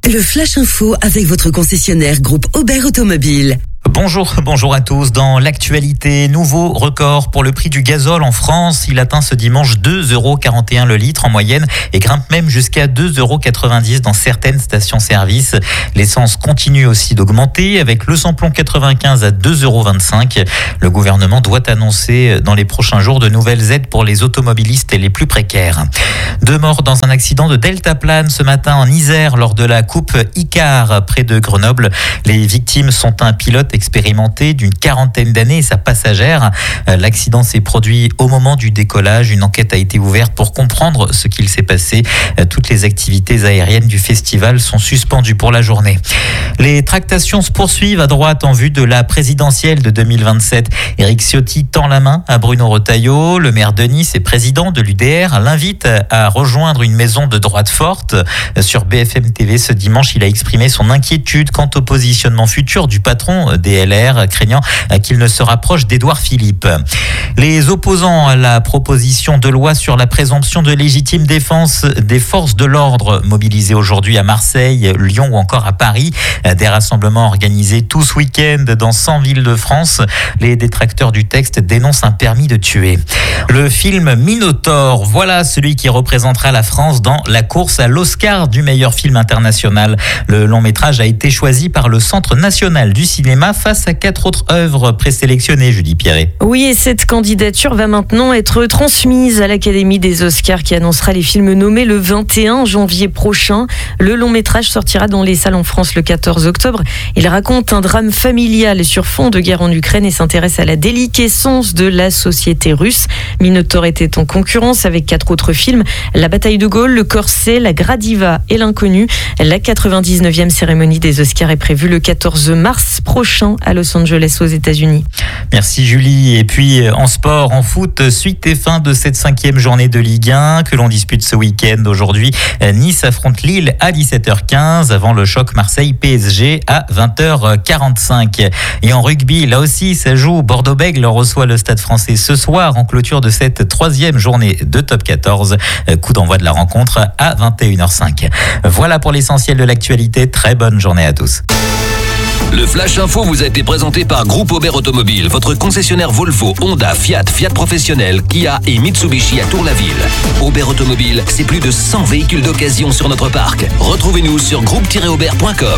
Le Flash Info avec votre concessionnaire groupe Aubert Automobile. Bonjour à tous. Dans l'actualité, nouveau record pour le prix du gazole en France. Il atteint ce dimanche 2,41 € le litre en moyenne et grimpe même jusqu'à 2,90 € dans certaines stations-service. L'essence continue aussi d'augmenter avec le samplon 95 à 2,25 €. Le gouvernement doit annoncer dans les prochains jours de nouvelles aides pour les automobilistes et les plus précaires. 2 morts dans un accident de deltaplane ce matin en Isère lors de la coupe Icare près de Grenoble. Les victimes sont un pilote expérimenté d'une quarantaine d'années et sa passagère. L'accident s'est produit au moment du décollage. Une enquête a été ouverte pour comprendre ce qu'il s'est passé. Toutes les activités aériennes du festival sont suspendues pour la journée. Les tractations se poursuivent à droite en vue de la présidentielle de 2027. Éric Ciotti tend la main à Bruno Retailleau. Le maire de Nice et président de l'UDR l'invite à rejoindre une maison de droite forte. Sur BFM TV ce dimanche, il a exprimé son inquiétude quant au positionnement futur du patron des LR, craignant qu'il ne se rapproche d'Édouard Philippe. Les opposants à la proposition de loi sur la présomption de légitime défense des forces de l'ordre mobilisées aujourd'hui à Marseille, Lyon ou encore à Paris. Des rassemblements organisés tout ce week-end dans 100 villes de France. Les détracteurs du texte dénoncent un permis de tuer. Le film Minotaure, voilà celui qui représentera la France dans la course à l'Oscar du meilleur film international. Le long métrage a été choisi par le Centre national du cinéma face à 4 autres œuvres présélectionnées, Julie Pierret. Oui, et cette candidature va maintenant être transmise à l'Académie des Oscars qui annoncera les films nommés le 21 janvier prochain. Le long métrage sortira dans les salles en France le 14 octobre. Il raconte un drame familial sur fond de guerre en Ukraine et s'intéresse à la déliquescence de la société russe. Minotaure était en concurrence avec 4 autres films: La bataille de Gaulle, Le Corset, La Gradiva et L'Inconnu. La 99e cérémonie des Oscars est prévue le 14 mars prochain à Los Angeles aux États-Unis. Merci Julie. Et puis en sport, en foot, suite et fin de cette 5e journée de Ligue 1 que l'on dispute ce week-end. Aujourd'hui, Nice affronte Lille à 17h15 avant le choc Marseille-PSG à 20h45. Et en rugby, là aussi, ça joue. Bordeaux-Bègles reçoit le Stade Français ce soir en clôture de cette 3e journée de Top 14. Coup d'envoi de la rencontre à 21h05. Voilà pour l'essentiel de l'actualité. Très bonne journée à tous. Le Flash Info vous a été présenté par Groupe Aubert Automobile, votre concessionnaire Volvo, Honda, Fiat Professionnel, Kia et Mitsubishi à Tour-la-Ville. Aubert Automobile, c'est plus de 100 véhicules d'occasion sur notre parc. Retrouvez-nous sur groupe-aubert.com.